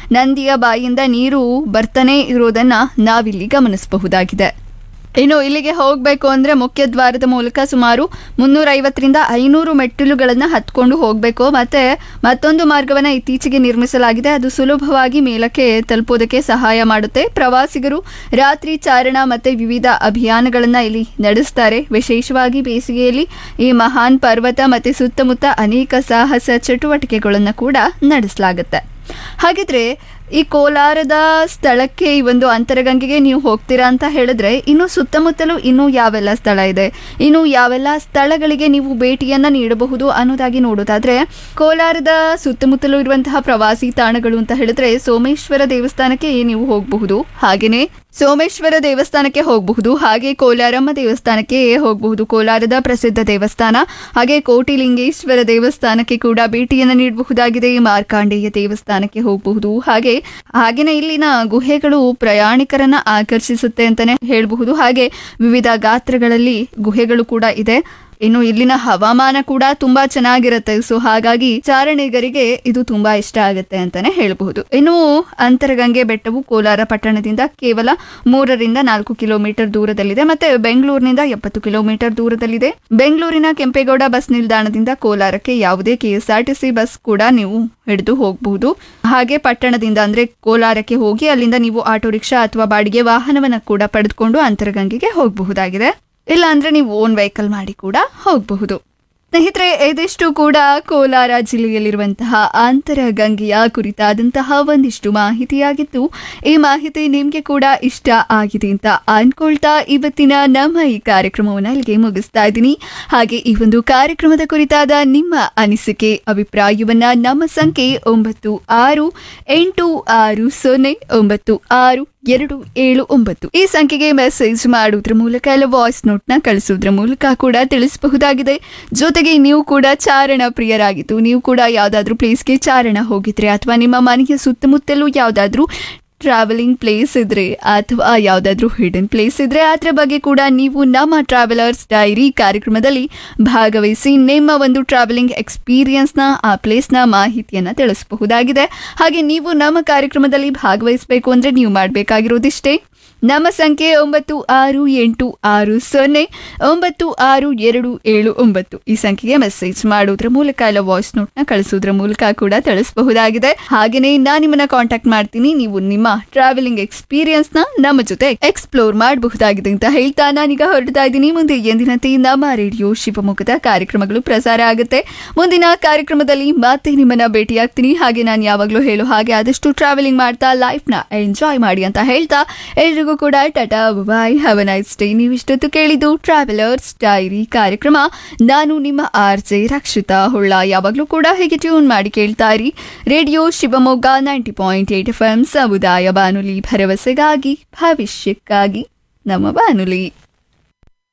ನಂದಿಯ ಬಾಯಿಯಿಂದ ನೀರು ಬರ್ತಾನೆ ಇರೋದನ್ನ ನಾವಿಲ್ಲಿ ಗಮನಿಸಬಹುದಾಗಿದೆ. ಇನ್ನು ಇಲ್ಲಿಗೆ ಹೋಗಬೇಕು ಅಂದರೆ ಮುಖ್ಯ ದ್ವಾರದ ಮೂಲಕ ಸುಮಾರು 350ರಿಂದ 500 ಮೆಟ್ಟಿಲುಗಳನ್ನು ಹತ್ಕೊಂಡು ಹೋಗಬೇಕು. ಮತ್ತೊಂದು ಮಾರ್ಗವನ್ನು ಇತ್ತೀಚೆಗೆ ನಿರ್ಮಿಸಲಾಗಿದೆ. ಅದು ಸುಲಭವಾಗಿ ಮೇಲಕ್ಕೆ ತಲುಪೋದಕ್ಕೆ ಸಹಾಯ ಮಾಡುತ್ತೆ. ಪ್ರವಾಸಿಗರು ರಾತ್ರಿ ಚಾರಣ ಮತ್ತು ವಿವಿಧ ಅಭಿಯಾನಗಳನ್ನು ಇಲ್ಲಿ ನಡೆಸ್ತಾರೆ. ವಿಶೇಷವಾಗಿ ಬೇಸಿಗೆಯಲ್ಲಿ ಈ ಮಹಾನ್ ಪರ್ವತ ಮತ್ತು ಸುತ್ತಮುತ್ತ ಅನೇಕ ಸಾಹಸ ಚಟುವಟಿಕೆಗಳನ್ನು ಕೂಡ ನಡೆಸಲಾಗುತ್ತೆ. ಹಾಗಿದ್ರೆ ಈ ಕೋಲಾರದ ಸ್ಥಳಕ್ಕೆ ಈ ಒಂದು ಅಂತರಗಂಗೆಗೆ ನೀವು ಹೋಗ್ತೀರಾ ಅಂತ ಹೇಳಿದ್ರೆ ಇನ್ನು ಸುತ್ತಮುತ್ತಲೂ ಇನ್ನೂ ಯಾವೆಲ್ಲ ಸ್ಥಳ ಇದೆ, ಇನ್ನು ಯಾವೆಲ್ಲ ಸ್ಥಳಗಳಿಗೆ ನೀವು ಭೇಟಿಯನ್ನ ನೀಡಬಹುದು ಅನ್ನೋದಾಗಿ ನೋಡೋದಾದ್ರೆ, ಕೋಲಾರದ ಸುತ್ತಮುತ್ತಲೂ ಇರುವಂತಹ ಪ್ರವಾಸಿ ತಾಣಗಳು ಅಂತ ಹೇಳಿದ್ರೆ ಸೋಮೇಶ್ವರ ದೇವಸ್ಥಾನಕ್ಕೆ ನೀವು ಹೋಗಬಹುದು. ಹಾಗೆ ಕೋಲಾರಮ್ಮ ದೇವಸ್ಥಾನಕ್ಕೆ ಹೋಗಬಹುದು. ಕೋಲಾರದ ಪ್ರಸಿದ್ಧ ದೇವಸ್ಥಾನ. ಹಾಗೆ ಕೋಟಿಲಿಂಗೇಶ್ವರ ದೇವಸ್ಥಾನಕ್ಕೆ ಕೂಡ ಭೇಟಿಯನ್ನು ನೀಡಬಹುದಾಗಿದೆ. ಮಾರ್ಕಾಂಡೇಯ ದೇವಸ್ಥಾನಕ್ಕೆ ಹೋಗಬಹುದು. ಹಾಗೇನೆ ಇಲ್ಲಿನ ಗುಹೆಗಳು ಪ್ರಯಾಣಿಕರನ್ನ ಆಕರ್ಷಿಸುತ್ತೆ ಅಂತಾನೆ ಹೇಳಬಹುದು. ಹಾಗೆ ವಿವಿಧ ಗಾತ್ರಗಳಲ್ಲಿ ಗುಹೆಗಳು ಕೂಡ ಇದೆ. ಇನ್ನು ಇಲ್ಲಿನ ಹವಾಮಾನ ಕೂಡ ತುಂಬಾ ಚೆನ್ನಾಗಿರುತ್ತೆ. ಸೊ ಹಾಗಾಗಿ ಚಾರಣಿಗರಿಗೆ ಇದು ತುಂಬಾ ಇಷ್ಟ ಆಗುತ್ತೆ ಅಂತಾನೆ ಹೇಳಬಹುದು. ಇನ್ನು ಅಂತರಗಂಗೆ ಬೆಟ್ಟವು ಕೋಲಾರ ಪಟ್ಟಣದಿಂದ ಕೇವಲ 3-4 ಕಿಲೋಮೀಟರ್ ದೂರದಲ್ಲಿದೆ. ಮತ್ತೆ ಬೆಂಗಳೂರಿನಿಂದ 70 ಕಿಲೋಮೀಟರ್ ದೂರದಲ್ಲಿದೆ. ಬೆಂಗಳೂರಿನ ಕೆಂಪೇಗೌಡ ಬಸ್ ನಿಲ್ದಾಣದಿಂದ ಕೋಲಾರಕ್ಕೆ ಯಾವುದೇ KSRTC ಬಸ್ ಕೂಡ ನೀವು ಹಿಡಿದು ಹೋಗಬಹುದು. ಹಾಗೆ ಪಟ್ಟಣದಿಂದ ಅಂದ್ರೆ ಕೋಲಾರಕ್ಕೆ ಹೋಗಿ ಅಲ್ಲಿಂದ ನೀವು ಆಟೋ ರಿಕ್ಷಾ ಅಥವಾ ಬಾಡಿಗೆ ವಾಹನವನ್ನ ಕೂಡ ಪಡೆದುಕೊಂಡು ಅಂತರಗಂಗೆಗೆ ಹೋಗಬಹುದಾಗಿದೆ. ಇಲ್ಲ ಅಂದ್ರೆ ನೀವು ಓನ್ ವೆಹಿಕಲ್ ಮಾಡಿ ಕೂಡ ಹೋಗಬಹುದು. ಸ್ನೇಹಿತರೆ, ಇದಿಷ್ಟು ಕೂಡ ಕೋಲಾರ ಜಿಲ್ಲೆಯಲ್ಲಿರುವಂತಹ ಅಂತರಗಂಗೆಯ ಕುರಿತಾದಂತಹ ಒಂದಿಷ್ಟು ಮಾಹಿತಿಯಾಗಿತ್ತು. ಈ ಮಾಹಿತಿ ನಿಮ್ಗೆ ಕೂಡ ಇಷ್ಟ ಆಗಿದೆ ಅಂತ ಅನ್ಕೊಳ್ತಾ ಇವತ್ತಿನ ನಮ್ಮ ಈ ಕಾರ್ಯಕ್ರಮವನ್ನು ಇಲ್ಲಿಗೆ ಮುಗಿಸ್ತಾ ಇದ್ದೀನಿ. ಹಾಗೆ ಈ ಒಂದು ಕಾರ್ಯಕ್ರಮದ ಕುರಿತಾದ ನಿಮ್ಮ ಅನಿಸಿಕೆ ಅಭಿಪ್ರಾಯವನ್ನ ನಮ್ಮ ಸಂಖ್ಯೆ 9886096279 ಈ ಸಂಖ್ಯೆಗೆ ಮೆಸೇಜ್ ಮಾಡುವುದ್ರ ಮೂಲಕ ಇಲ್ಲ ವಾಯ್ಸ್ ನೋಟ್ ನ ಕಳಿಸೋದ್ರ ಮೂಲಕ ಕೂಡ ತಿಳಿಸಬಹುದಾಗಿದೆ. ಜೊತೆಗೆ ನೀವು ಕೂಡ ಚಾರಣ ಪ್ರಿಯರಾಗಿದ್ದು ನೀವು ಕೂಡ ಯಾವ್ದಾದ್ರು ಪ್ಲೇಸ್ಗೆ ಚಾರಣ ಹೋಗಿದ್ರೆ ಅಥವಾ ನಿಮ್ಮ ಮನೆಯ ಸುತ್ತಮುತ್ತಲೂ ಯಾವ್ದಾದ್ರು ಟ್ರಾವೆಲಿಂಗ್ ಪ್ಲೇಸ್ ಇದ್ರೆ ಅಥವಾ ಯಾವ್ದಾದ್ರು ಹಿಡನ್ ಪ್ಲೇಸ್ ಇದ್ರೆ ಅದರ ಬಗ್ಗೆ ಕೂಡ ನೀವು ನಮ್ಮ ಟ್ರಾವೆಲರ್ಸ್ ಡೈರಿ ಕಾರ್ಯಕ್ರಮದಲ್ಲಿ ಭಾಗವಹಿಸಿ ನಿಮ್ಮ ಒಂದು ಟ್ರಾವೆಲಿಂಗ್ ಎಕ್ಸ್ಪೀರಿಯನ್ಸ್ನ ಆ ಪ್ಲೇಸ್ನ ಮಾಹಿತಿಯನ್ನ ತಿಳಿಸಬಹುದಾಗಿದೆ. ಹಾಗೆ ನೀವು ನಮ್ಮ ಕಾರ್ಯಕ್ರಮದಲ್ಲಿ ಭಾಗವಹಿಸಬೇಕು ಅಂದ್ರೆ ನೀವು ಮಾಡಬೇಕಾಗಿರೋದಿಷ್ಟೇ. ನಮ್ಮ ಸಂಖ್ಯೆ 9886096279 ಈ ಸಂಖ್ಯೆಗೆ ಮೆಸೇಜ್ ಮಾಡೋದ್ರ ಮೂಲಕ ಇಲ್ಲ ವಾಯ್ಸ್ ನೋಟ್ ನ ಕಳಿಸೋದ್ರ ಮೂಲಕ ಕೂಡ ತಿಳಿಸಬಹುದಾಗಿದೆ. ಹಾಗೆಯೇ ನಾನು ನಿಮ್ಮನ್ನ ಕಾಂಟ್ಯಾಕ್ಟ್ ಮಾಡ್ತೀನಿ. ನೀವು ನಿಮ್ಮ ಟ್ರಾವೆಲಿಂಗ್ ಎಕ್ಸ್ಪೀರಿಯನ್ಸ್ ನ ನಮ್ಮ ಜೊತೆ ಎಕ್ಸ್ಪ್ಲೋರ್ ಮಾಡಬಹುದಾಗಿದೆ ಅಂತ ಹೇಳ್ತಾ ನಾನೀಗ ಹೊರಡ್ತಾ ಇದ್ದೀನಿ. ಮುಂದೆ ಎಂದಿನಂತೆ ನಮ್ಮ ರೇಡಿಯೋ ಶಿವಮೊಗ್ಗದ ಕಾರ್ಯಕ್ರಮಗಳು ಪ್ರಸಾರ ಆಗುತ್ತೆ. ಮುಂದಿನ ಕಾರ್ಯಕ್ರಮದಲ್ಲಿ ಮತ್ತೆ ನಿಮ್ಮನ್ನ ಭೇಟಿಯಾಗ್ತೀನಿ. ಹಾಗೆ ನಾನು ಯಾವಾಗಲೂ ಹೇಳೋ ಹಾಗೆ ಆದಷ್ಟು ಟ್ರಾವೆಲಿಂಗ್ ಮಾಡ್ತಾ ಲೈಫ್ ನ ಎಂಜಾಯ್ ಮಾಡಿ ಅಂತ ಹೇಳ್ತಾ ಎಲ್ರಿಗೂ ಕೂಡ ಟಾಟಾ ಬಾಯ್, ಹ್ಯಾವ್ ಅ ನೈಸ್ ಡೇ. ನೀವಿಷ್ಟೊತ್ತು ಕೇಳಿದ್ದು ಟ್ರಾವೆಲರ್ಸ್ ಡೈರಿ ಕಾರ್ಯಕ್ರಮ. ನಾನು ನಿಮ್ಮ RJ ರಕ್ಷಿತಾ ಹೊಳ್ಳ. ಯಾವಾಗಲೂ ಕೂಡ ಹೇಗೆ ಟ್ಯೂನ್ ಮಾಡಿ ಕೇಳ್ತಾ ಇರಿ ರೇಡಿಯೋ ಶಿವಮೊಗ್ಗ 90.8 FM ಸಮುದಾಯ ಬಾನುಲಿ, ಭರವಸೆಗಾಗಿ ಭವಿಷ್ಯಕ್ಕಾಗಿ ನಮ್ಮ ಬಾನುಲಿ.